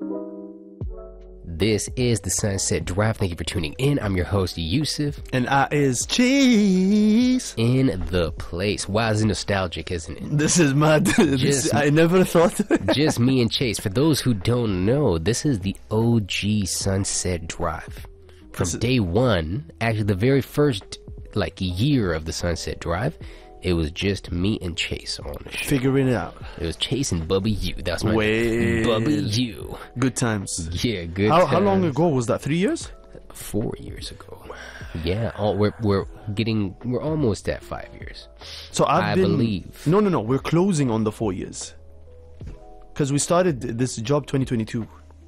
This is the Sunset Drive. Thank you for tuning in. I'm your host, Yusuf. And I is Cheese. In the place. Wow, it's nostalgic, isn't it? This is mad. I never thought. Just me and Chase. For those who don't know, this is the OG Sunset Drive. From day one, actually the very first year of the Sunset Drive, it was just me and Chase on the show. Figuring it out. It was Chase and Bubby U. That's my name. Bubby U. Good times. Yeah, good times. How long ago was that? 3 years? 4 years ago. Yeah, we're almost at 5 years. So I believe. No. We're closing on the 4 years. Because we started this job 2022.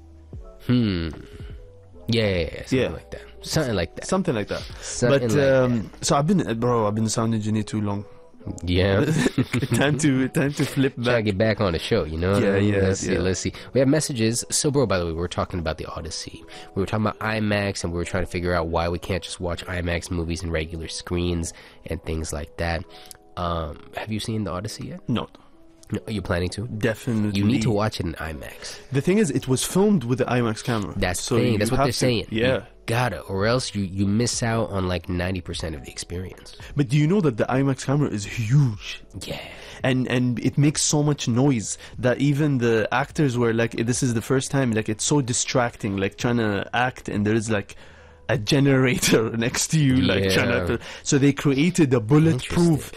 Yeah. Something like that. So I've been a sound engineer too long. Yeah. time to flip back. Try to get back on the show, you know? Yeah. Let's see. We have messages. So, bro, by the way, we were talking about the Odyssey. We were talking about IMAX, and we were trying to figure out why we can't just watch IMAX movies in regular screens and things like that. Have you seen the Odyssey yet? No. No, are you planning to? Definitely. You need to watch it in IMAX. The thing is, it was filmed with the IMAX camera. That's the thing. That's what they're saying. Yeah. You gotta, or else you miss out on 90% of the experience. But do you know that the IMAX camera is huge? Yeah. And it makes so much noise that even the actors were like, this is the first time, it's so distracting, trying to act, and there is a generator next to you, trying to. So they created a bulletproof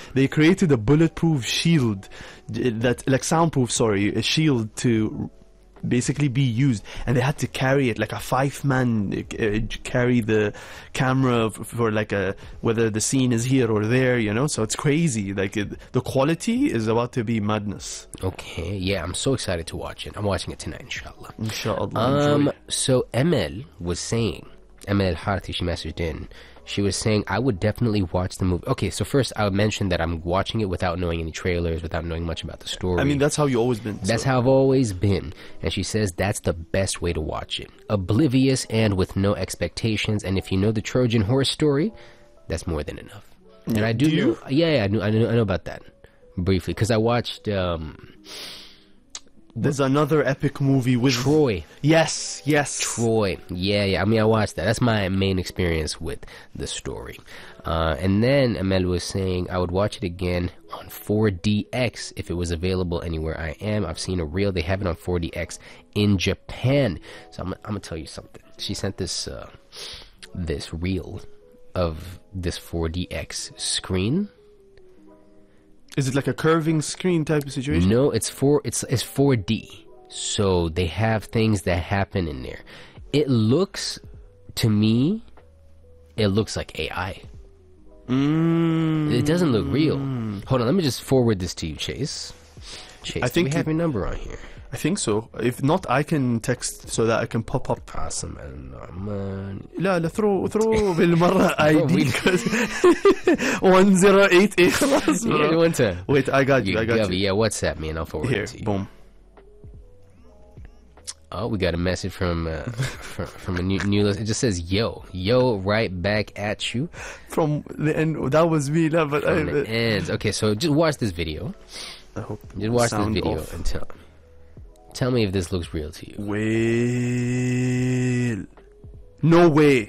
shield, soundproof, a shield to basically be used, and they had to carry it like a 5-man carry the camera for whether the scene is here or there, so it's crazy. The quality is about to be madness. Okay, yeah, I'm so excited to watch it. I'm watching it tonight, inshallah. So Emel was saying, Emel Harthi, she messaged in. She was saying, I would definitely watch the movie. Okay, so first I would mention that I'm watching it without knowing any trailers, without knowing much about the story. I mean, that's how you've always been. That's how I've always been. And she says that's the best way to watch it. Oblivious and with no expectations. And if you know the Trojan horse story, that's more than enough. And I do know. Yeah, I know about that briefly. Because I watched... There's another epic movie with Troy. Yes. Troy. Yeah. I mean, I watched that. That's my main experience with the story. And then Amel was saying I would watch it again on 4DX if it was available anywhere I am. I've seen a reel. They have it on 4DX in Japan. So I'm gonna tell you something. She sent this this reel of this 4DX screen. Is it like a curving screen type of situation? No, it's 4D. So they have things that happen in there. It looks, to me, like AI. It doesn't look real. Hold on, let me just forward this to you, Chase. I think we have your number on here. I think so. If not, I can text so that I can pop up. Awesome. لا throw بالمرة ID 108 خلاص. Yeah, one time. Wait, I got you. Yeah, WhatsApp me and I'll forward it to you. Boom. Oh, we got a message from a new list. It just says yo right back at you. From the end, that was me. No, but from the ends. Okay, so just watch this video. I hope. Just watch this video and tell me if this looks real to you. Well, no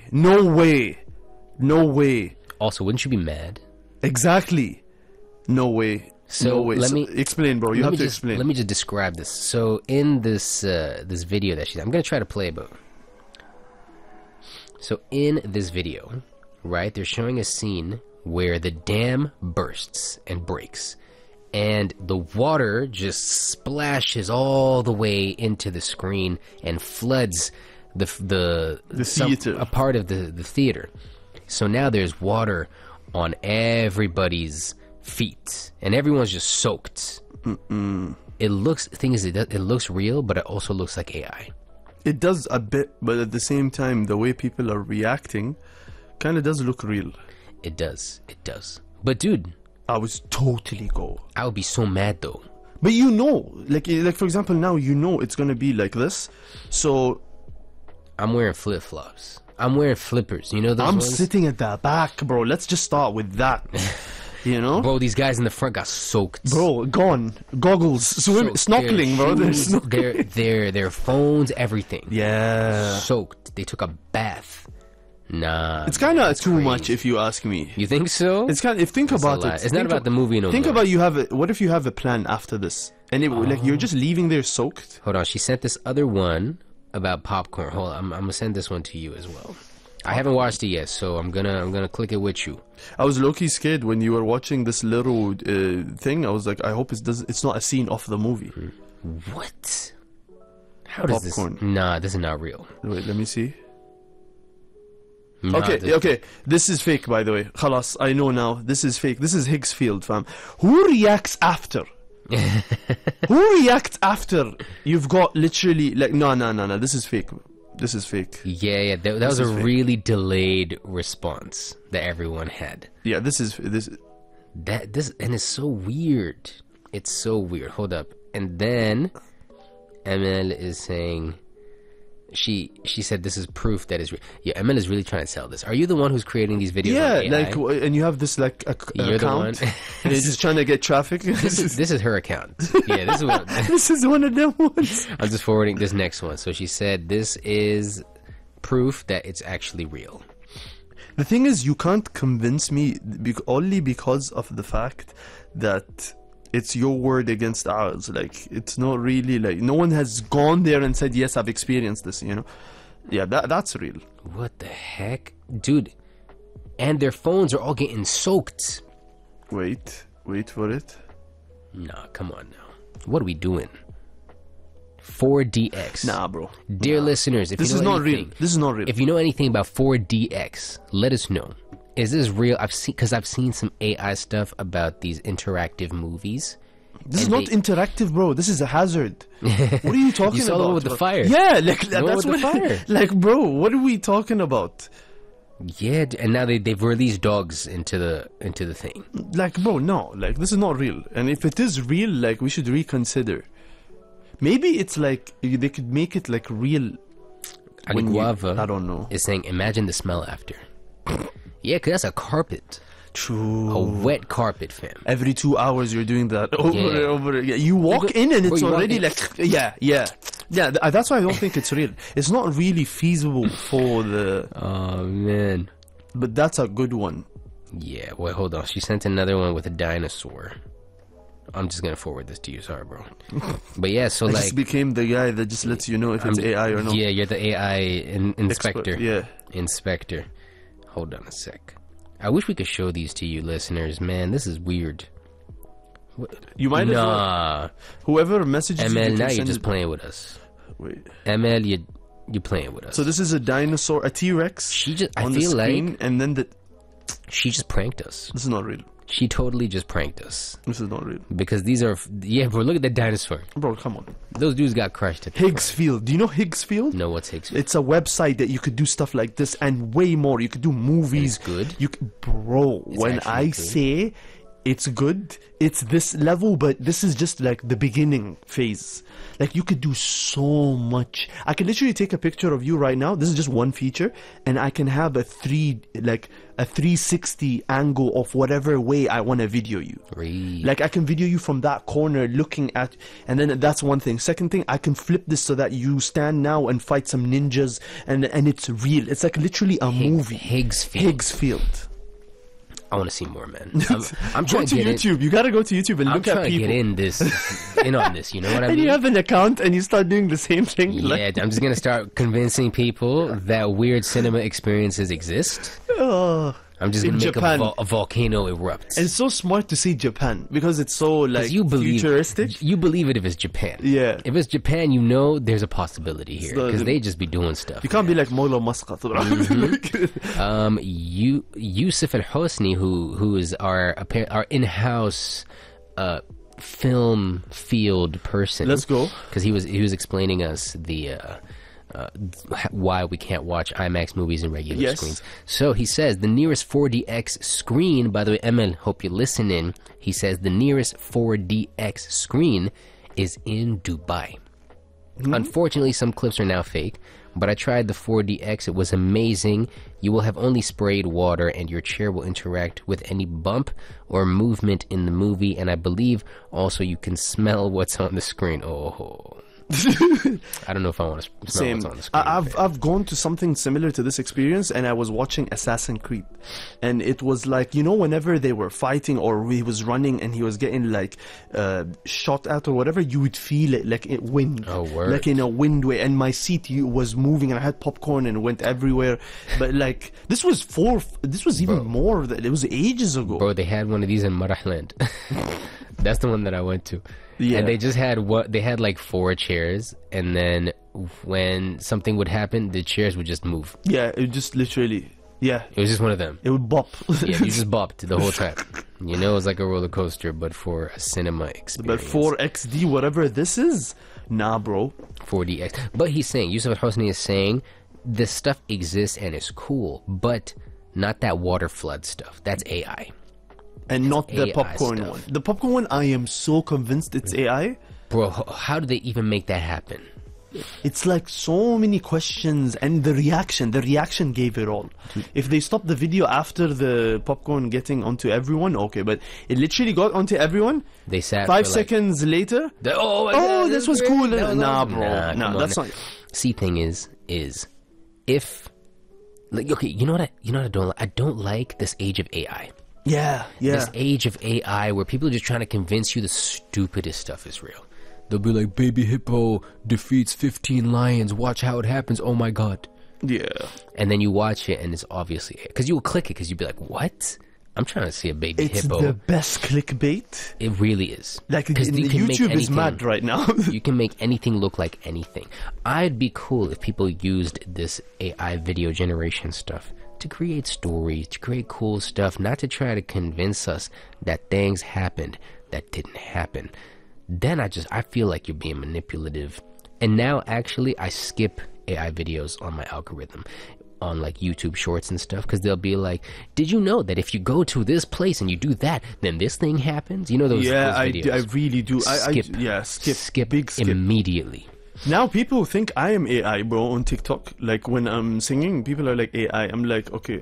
way. Also, wouldn't you be mad? Exactly. No way. So no way. Let me explain, bro. You have to explain. Let me just describe this. So in this this video that I'm gonna try to play, but so in this video, right, they're showing a scene where the dam bursts and breaks. And the water just splashes all the way into the screen and floods the theater, a part of the theater. So now there's water on everybody's feet, and everyone's just soaked. It looks real, but it also looks like AI. It does a bit, but at the same time, the way people are reacting kind of does look real. It does. But dude, I was totally go. I would be so mad though. But like for example, now it's gonna be like this. So I'm wearing flip-flops. I'm wearing flippers. You know those I'm ones? sitting at the back, bro. Let's just start with that. You know? Bro, these guys in the front got soaked. Bro, gone. Goggles. Snorkeling, bro. They're Shoes, snorkeling. their phones, everything. Yeah. Soaked. They took a bath. Nah. It's kind of too crazy. much if you ask me. You think so? It's kind of, think That's a about lot. it. It's not Think about the movie no Think more. about what if you have a plan after this? And like you're just leaving there soaked? Hold on. She sent this other one about popcorn. Hold on. I'm gonna send this one to you as well. I haven't watched it yet, so I'm gonna click it with you. I was low-key scared when you were watching this little thing. I was like, I hope it's not a scene off the movie. What? How does Popcorn. this? Nah, this is not real. Wait, let me see. Nah, Okay. This is fake, by the way. Khalas, I know now. This is fake. This is Higgs field, fam. Who reacts after? Who reacts after you've got literally like no. This is fake. This is fake. Yeah. That was a is fake. really delayed response that everyone had. Yeah, this is this. And it's so weird. It's so weird. Hold up. And then ML is saying she said this is proof that is real. Yeah, ML is really trying to sell this. Are you the one who's creating these videos? Yeah, on AI? like, and you have this like You're the account. one. And you're just trying to get traffic. This is her account. Yeah, this is what This is one of them ones. I'm just forwarding this next one. So she said this is proof that it's actually real. The thing is, you can't convince me only because of the fact that it's your word against ours. Like, it's not really like no one has gone there and said, yes, I've experienced this, you know? Yeah, that's real. What the heck? Dude, and their phones are all getting soaked. Wait for it. Nah, come on now. What are we doing? 4DX. Nah, bro. Dear listeners, if This you is know not real. anything, This is not real. if you know anything about 4DX, let us know. Is this real? I've seen some AI stuff about these interactive movies. This is and not they- interactive, bro. This is a hazard. What are you talking You saw about? the one with the bro? fire. Yeah, like The one that's with the what. fire. Like, bro, what are we talking about? Yeah, and now they've released dogs into the thing. Like, bro, no. Like, this is not real. And if it is real, like, we should reconsider. Maybe it's like they could make it like real. when you- Aliguava I don't know. is saying, imagine the smell after. Yeah, because that's a carpet. True. A wet carpet, fam. Every 2 hours you're doing that over Yeah. and over again. You walk in and Bro, it's you walk already in- like yeah. That's why I don't think it's real. It's not really feasible for the. Oh, man. But that's a good one. Yeah, wait, hold on. She sent another one with a dinosaur. I'm just gonna forward this to you. Sorry, bro. But yeah, so I like... just became the guy that just lets you know if it's AI or not. Yeah, you're the AI inspector. Expert, yeah. Inspector. Hold on a sec. I wish we could show these to you, listeners. Man, this is weird. You might as well. Nah. Whoever messages you, ML, can now you're send just it- playing with us. Wait. ML, you're playing with us. So this is a dinosaur, a T-Rex. She just- I on feel the like- screen, and then She just pranked us. this is not real. She totally just pranked us. This is not real, Because these are... Yeah, bro, look at that dinosaur. bro. Come on. Those dudes got crushed. At the Higgs Field. Do you know Higgs Field? No, what's Higgs? It's a website that you could do stuff like this and way more. You could do movies. It's good? Bro. When actually I good? say it's good, it's this level, but this is just like the beginning phase. Like, you could do so much. I can literally take a picture of you right now. This is just one feature, and I can have a 360 angle of whatever way I want to video you. Really? Like, I can video you from that corner looking at, and then that's one thing. Second thing, I can flip this so that you stand now and fight some ninjas, and it's real. It's like literally a movie. Higgs Field. Higgs Field. I want to see more, man. I'm Go trying to to get YouTube. You gotta go to YouTube and I'm look at trying to people. get in on this. You know what I And mean? you have an account and you start doing the same thing. Yeah, I'm just gonna start convincing people that weird cinema experiences exist. Oh. I'm just gonna In make Japan. a volcano erupt. And it's so smart to see Japan because it's so like 'Cause you believe, futuristic. You believe it if it's Japan. Yeah. If it's Japan, you know there's a possibility here So because the- they just be doing stuff. You can't be like Molo Muscat. Mm-hmm. Yusuf Al Hosni, who is our in-house film field person. Let's go. Because he was explaining us the why we can't watch IMAX movies in regular Yes. screens. So he says the nearest 4DX screen. By the way, Emil, hope you listen in. He says the nearest 4DX screen is in Dubai. Unfortunately, some clips are now fake, but I tried the 4DX. It was amazing. You will have only sprayed water, and your chair will interact with any bump or movement in the movie, and I believe also you can smell what's on the screen. Oh. I don't know if I want to smell what's on the screen. I've gone to something similar to this experience, and I was watching Assassin's Creed, and it was like, you know, whenever they were fighting or he was running and he was getting like shot at or whatever, you would feel it like it wind, like in a wind way, and my seat was moving, and I had popcorn and it went everywhere. But like this was even more. It was ages ago. Bro, they had one of these in Marahland. That's the one that I went to. Yeah. And they just had they had like 4 chairs, and then when something would happen, the chairs would just move. Yeah, it just literally, yeah. It was just one of them. It would bop. Yeah, you just bopped the whole time. You know, it was like a roller coaster, but for a cinema experience. But 4XD, whatever this is, nah, bro. 4DX. But he's saying, Yusuf Al-Hosni is saying, this stuff exists and is cool, but not that water flood stuff. That's AI. And not the AI popcorn stuff. one. The popcorn one, I am so convinced it's AI. Bro, how do they even make that happen? It's like so many questions, and the reaction gave it all. If they stopped the video after the popcorn getting onto everyone, okay, but it literally got onto everyone. They sat 5 for seconds later. Oh my God, this was cool. That was Nah, awesome. bro. Nah, that's not. See, thing is if like, okay, you know what I don't like? I don't like this age of AI. Yeah. This age of AI where people are just trying to convince you the stupidest stuff is real. They'll be like, baby hippo defeats 15 lions. Watch how it happens. Oh my God. Yeah. And then you watch it and it's obviously it. Because you will click it because you'll be like, what? I'm trying to see a baby It's hippo. the best clickbait. It really is. Like, you can make YouTube is anything- mad right now. You can make anything look like anything. I'd be cool if people used this AI video generation stuff to create stories, to create cool stuff, not to try to convince us that things happened that didn't happen. Then I feel like you're being manipulative. And now actually I skip AI videos on my algorithm on like YouTube shorts and stuff, because they'll be like, did you know that if you go to this place and you do that, then this thing happens? You know those videos? I really do. Skip Big skip. immediately. Now people think I am AI, bro, on TikTok. Like when I'm singing, people are like AI. I'm like, okay.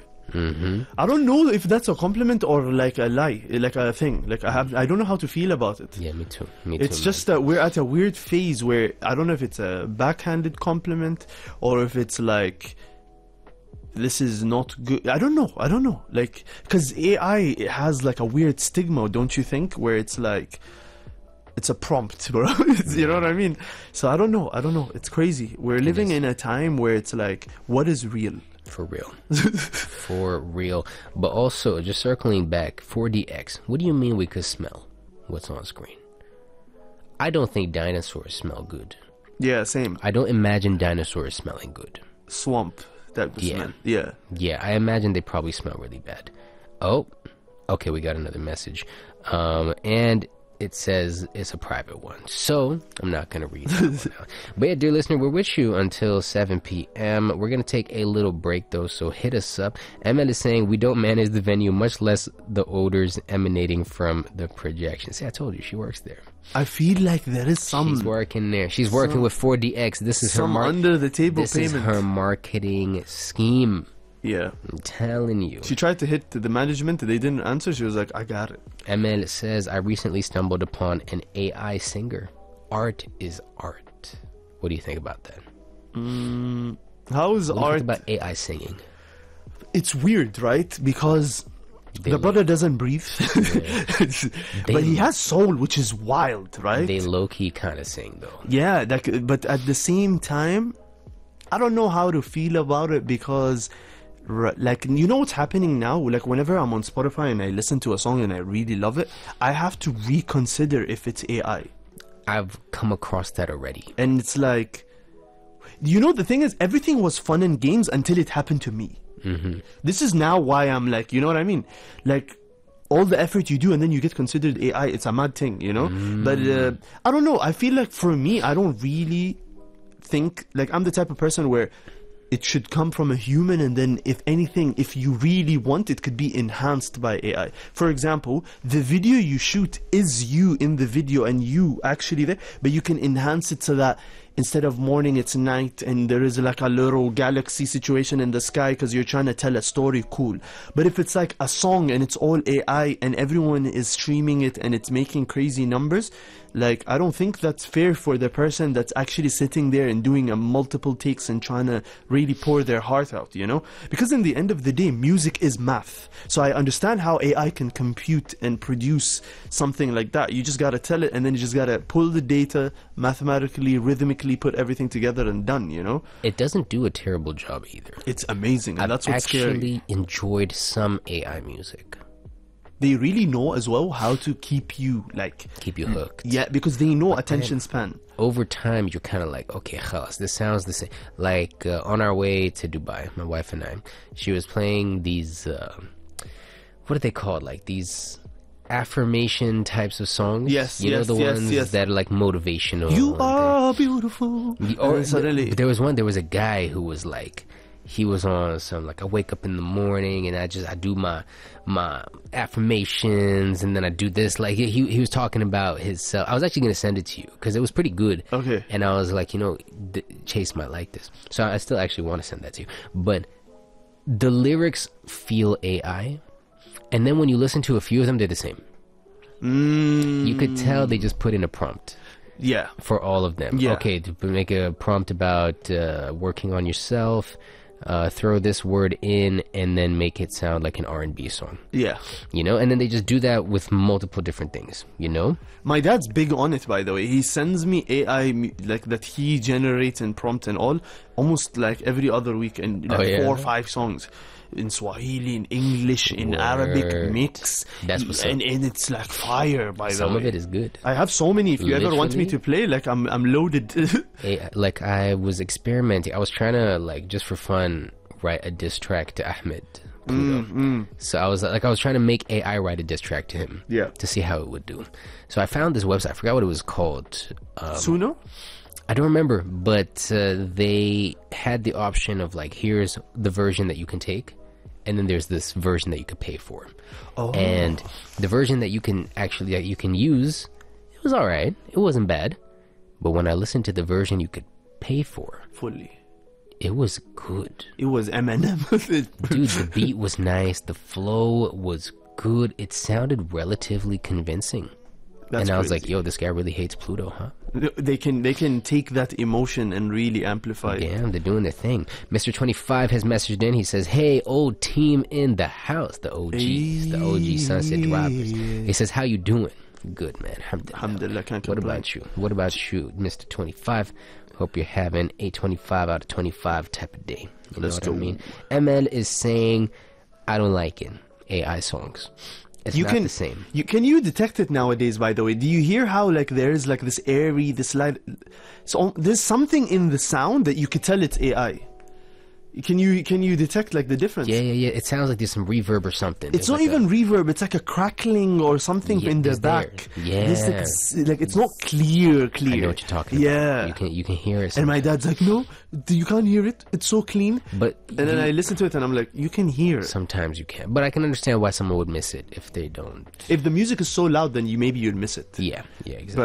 I don't know if that's a compliment or like a lie, like a thing. Like I don't know how to feel about it. Yeah, me too. It's just that we're at a weird phase where I don't know if it's a backhanded compliment or if it's like, this is not good. I don't know. Like, because AI has like a weird stigma, don't you think? Where it's like, it's a prompt, bro. You know what I mean? So I don't know. It's crazy. We're living in a time where it's like, what is real? For real. For real. But also, just circling back, 4DX, what do you mean we could smell what's on screen? I don't think dinosaurs smell good. Yeah, same. I don't imagine dinosaurs smelling good. Swamp. That was smell. Yeah. Yeah, I imagine they probably smell really bad. Oh, okay, we got another message. And it says it's a private one, so I'm not going to read that one out. But yeah, dear listener, we're with you until 7 p.m. We're going to take a little break, though, so hit us up. Emma is saying we don't manage the venue, much less the odors emanating from the projection. See, I told you, she works there. I feel like there is some... She's working there. She's working with 4DX. This is her under-the-table This payment. is her marketing scheme. Yeah. I'm telling you. She tried to hit the management. They didn't answer. She was like, I got it. Emel says, I recently stumbled upon an AI singer. Art is art. What do you think about that? How is What do you art... think about AI singing? It's weird, right? Because the brother doesn't breathe. But he has soul, which is wild, right? They low-key kind of sing, though. Yeah, like, but at the same time, I don't know how to feel about it because... like, you know what's happening now? Like, whenever I'm on Spotify and I listen to a song and I really love it, I have to reconsider if it's AI. I've come across that already. And it's like, you know, the thing is, everything was fun and games until it happened to me. This is now why I'm like, you know what I mean? Like, all the effort you do and then you get considered AI, it's a mad thing, you know? But I don't know. I feel like for me, I don't really think, like, I'm the type of person where it should come from a human, and then if anything, if you really want, it could be enhanced by AI. For example, the video you shoot is you in the video and you actually there, but you can enhance it so that instead of morning it's night, and there is like a little galaxy situation in the sky because you're trying to tell a story, cool. But if it's like a song and it's all AI and everyone is streaming it and it's making crazy numbers, like, I don't think that's fair for the person that's actually sitting there and doing a multiple takes and trying to really pour their heart out, you know? Because in the end of the day, music is math. So I understand how AI can compute and produce something like that. You just gotta tell it, and then you just gotta pull the data, mathematically, rhythmically put everything together and done, you know? It doesn't do a terrible job either. It's amazing, and that's I've what's scary. actually enjoyed some AI music. They really know as well how to keep you, like... Keep you hooked. Yeah, because they know attention span. Over time, you're kind of like, okay, khalas, this sounds the same. Like, on our way to Dubai, my wife and I, she was playing these, what are they called? Like, these affirmation types of songs? Yes, you know, yes, the yes, ones yes. that are, like, motivational. You and are beautiful. Or And suddenly... there was a guy who was like, he was on some, like, I wake up in the morning and I do my affirmations, and then I do this. Like, he was talking about his I was actually going to send it to you because it was pretty good. Okay. And I was like, you know, Chase might like this. So I still actually want to send that to you. But the lyrics feel AI. And then when you listen to a few of them, they're the same. You could tell they just put in a prompt. Yeah. For all of them. Yeah. Okay, to make a prompt about working on yourself, throw this word in, and then make it sound like an R&B song. Yeah. You know, and then they just do that with multiple different things, you know? My dad's big on it, by the way. He sends me AI, like, that he generates and prompt and all, almost like every other week, and like 4 or 5 songs. In Swahili, in English, in Arabic, mix. That's what's up. And it's like fire, by the way. Some of it is good. I have so many. If you ever want me to play, like, I'm loaded. Like, I was experimenting. I was trying to, like, just for fun, write a diss track to Ahmed Pluto. So I was trying to make AI write a diss track to him. Yeah. To see how it would do. So I found this website. I forgot what it was called. Suno? I don't remember, but they had the option of, like, here's the version that you can take, and then there's this version that you could pay for. Oh. And the version that you can use, it was all right. It wasn't bad. But when I listened to the version you could pay for, Fully. it was good. It was Eminem. Dude, the beat was nice. The flow was good. It sounded relatively convincing. That's and I was crazy. like, yo, this guy really hates Pluto, huh? They can take that emotion and really amplify it. Damn, they're doing their thing. Mr. 25 has messaged in. He says, hey, old team in the house. The OGs. The OG Sunset Droppers. He says, how you doing? Good, man. Alhamdulillah, can't What complain. about you? What about you, Mr. 25? Hope you're having a 25 out of 25 type of day. You know Let's what go. I mean? ML is saying, I don't like it. AI songs. It's not the same. Can you detect it nowadays, by the way? Do you hear how, like, there's like this airy, this light, so there's something in the sound that you could tell it's AI. Can you detect, like, the difference? Yeah. It sounds like there's some reverb or something. It's There's not like even reverb. It's like a crackling or something Yeah, in the it's there. back. Yeah. There's like it's not clear. I know what you're talking Yeah. about. You can hear it. And my sometimes. dad's like, no, you can't hear it. It's so clean. But And then I listen to it and I'm like, you can hear it. sometimes you can. But I can understand why someone would miss it if they don't. If the music is so loud, then maybe you'd miss it. Yeah, exactly.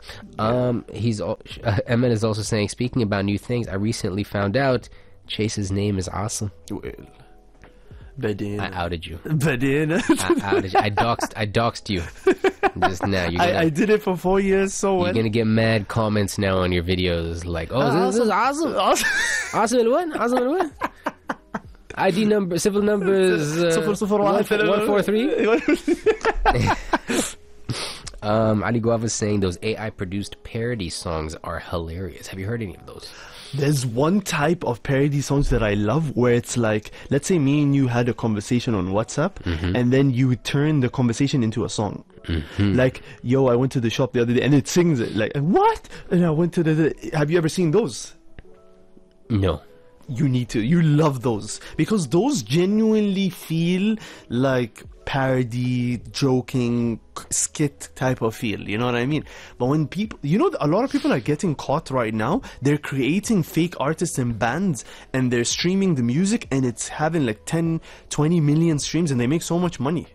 But Emmett is also saying, speaking about new things, I recently found out Chase's name is awesome. well, Badin. I outed you. Badin. I outed you. I doxed you just now. I did it for 4 years, so You're well. gonna get mad comments now on your videos like, oh, this is awesome. Awesome what? Awesome what? ID number, civil numbers, 143. Ali Guava is saying those AI produced parody songs are hilarious. Have you heard any of those? There's one type of parody songs that I love where it's like, let's say me and you had a conversation on WhatsApp, and then you turn the conversation into a song. Like, yo, I went to the shop the other day, and it sings it. Like, what? And I went to have you ever seen those? No. You need to. You love those. Because those genuinely feel like parody, joking, skit type of feel. You know what I mean? But when people... You know, a lot of people are getting caught right now. They're creating fake artists and bands, and they're streaming the music, and it's having like 10, 20 million streams, and they make so much money.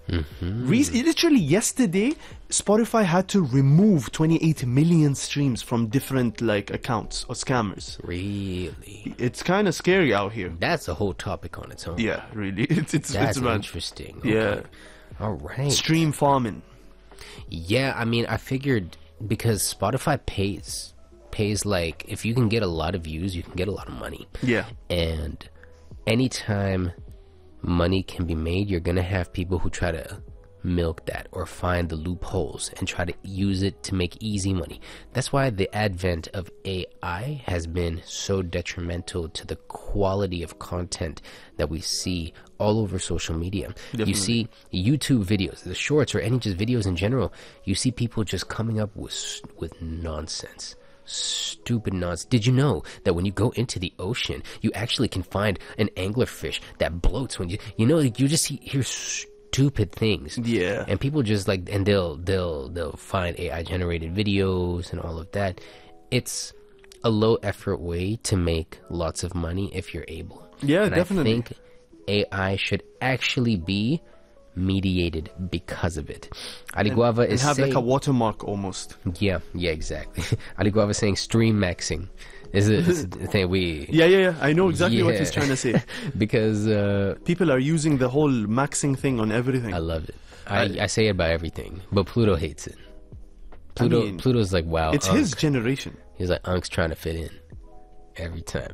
Literally yesterday, Spotify had to remove 28 million streams from different like accounts or scammers. Really? It's kind of scary out here. That's a whole topic on its own. Yeah, really. It's That's bad. interesting. Yeah. Okay. All right. Stream farming. Yeah, I mean, I figured because Spotify pays like, if you can get a lot of views, you can get a lot of money. Yeah. And anytime money can be made, you're gonna have people who try to milk that or find the loopholes and try to use it to make easy money. That's why the advent of AI has been so detrimental to the quality of content that we see all over social media. Definitely. You see YouTube videos, the shorts, or any just videos in general, you see people just coming up with nonsense. Stupid nonsense. Did you know that when you go into the ocean, you actually can find an anglerfish that bloats when you just hear stupid things. Yeah. And people just like, and they'll find AI generated videos and all of that. It's a low effort way to make lots of money if you're able. Yeah, and definitely. I think AI should actually be mediated because of it. Ali Guava And is have saying, like a watermark almost. yeah, exactly. Ali Guava saying stream maxing is a thing we. Yeah. I know exactly what Yeah. he's trying to say. Because People are using the whole maxing thing on everything. I love it. I say it about everything, but Pluto hates it. Pluto's like, wow. It's his generation. He's like, Unk's trying to fit in every time.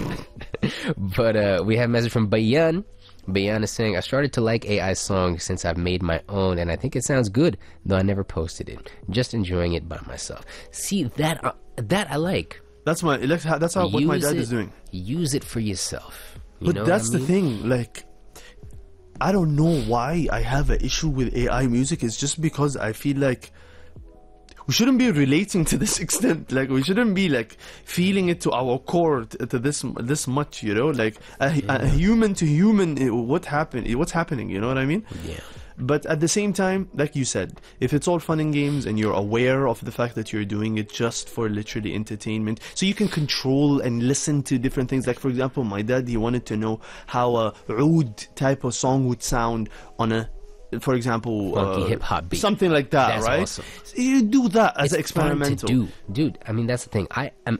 But we have a message from Bayan. Bayan is saying, I started to like AI songs since I've made my own, and I think it sounds good, though I never posted it. Just enjoying it by myself. See, that I like. That's what my dad is doing. Use it for yourself. But that's the thing, like, I don't know why I have an issue with AI music. It's just because I feel like we shouldn't be relating to this extent. Like, we shouldn't be like feeling it to our core to this much, you know, like a human to human. What's happening, you know what I mean? Yeah. But at the same time, like you said, if it's all fun and games and you're aware of the fact that you're doing it just for literally entertainment, so you can control and listen to different things. Like, for example, my dad, he wanted to know how a oud type of song would sound on a, for example, funky hip-hop beat. Something like that. That's right? awesome. So you do that as It's experimental. fun to do. Dude, I mean, that's the thing.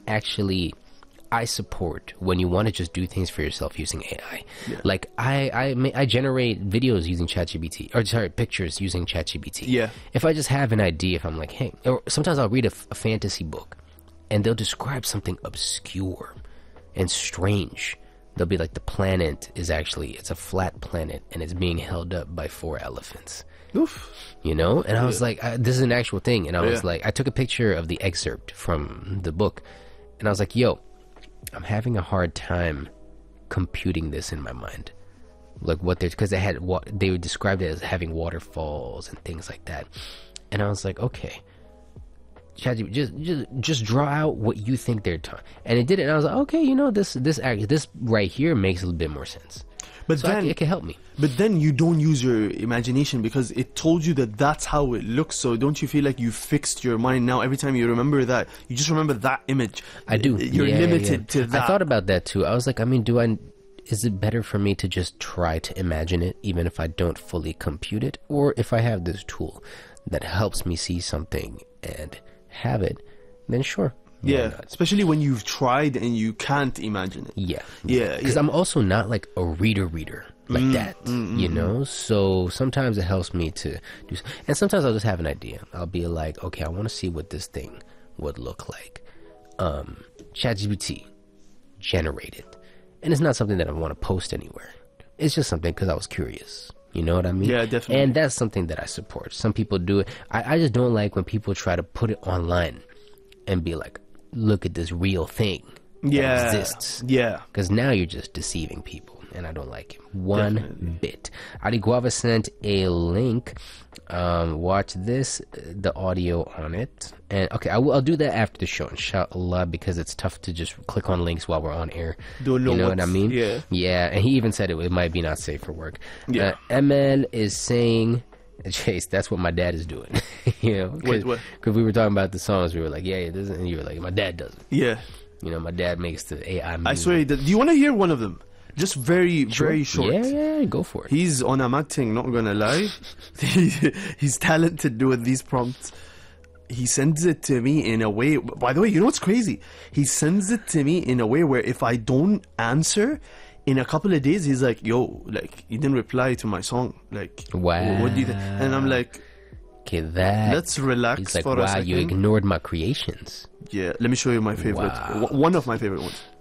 I support when you want to just do things for yourself using AI. Yeah. Like I generate videos using ChatGPT, or sorry, pictures using ChatGPT. Yeah. If I just have an idea, if I'm like, hey, or sometimes I'll read a fantasy book, and they'll describe something obscure and strange. They'll be like, the planet is it's a flat planet, and it's being held up by 4 elephants. Oof. You know? And I was like, this is an actual thing. And I was Yeah. like, I took a picture of the excerpt from the book, and I was like, yo, I'm having a hard time computing this in my mind. Like what because they would describe it as having waterfalls and things like that. And I was like, okay, ChatGPT, just draw out what you think they're talking. And it did it, and I was like, okay, you know, this right here makes a little bit more sense. But So then it can help me. But then you don't use your imagination because it told you that that's how it looks. So don't you feel like you fixed your mind now? Every time you remember that, you just remember that image. I do. You're Yeah, limited yeah. to that. I thought about that too. I was like, I mean, is it better for me to just try to imagine it even if I don't fully compute it? Or if I have this tool that helps me see something and have it, then sure. why Yeah, not? especially when you've tried and you can't imagine it. Yeah. Yeah, Because yeah. I'm also not like a reader like that, you know? So sometimes it helps me to do, and sometimes I'll just have an idea. I'll be like, okay, I want to see what this thing would look like. ChatGPT generated. And it's not something that I want to post anywhere. It's just something because I was curious. You know what I mean? Yeah, definitely. And that's something that I support. Some people do it. I just don't like when people try to put it online and be like, look at this real thing that exists. Yeah. Because now you're just deceiving people, and I don't like it one Definitely. bit. Ali Guava sent a link. Watch this, the audio on it. And okay, I'll do that after the show, inshallah, because it's tough to just click on links while we're on air. Don't know you know what I what's- mean? yeah. Yeah, and he even said it might be not safe for work. Yeah. ML is saying, Chase, that's what my dad is doing. You know? Wait, what? Because we were talking about the songs, we were like, yeah, it doesn't, and you were like, my dad doesn't. Yeah. You know, my dad makes the AI music. I swear. Do you want to hear one of them? Just very short. Yeah, go for it. He's on a thing, not gonna lie. He's talented with these prompts. He sends it to me in a way. By the way, you know what's crazy? He sends it to me in a way where if I don't answer, in a couple of days, he's like, "Yo, like you didn't reply to my song. Like, wow. What do you think?" And I'm like, okay, that. let's relax he's like, for a wow, second. you ignored my creations. Yeah, let me show you my favorite. Wow. One of my favorite ones.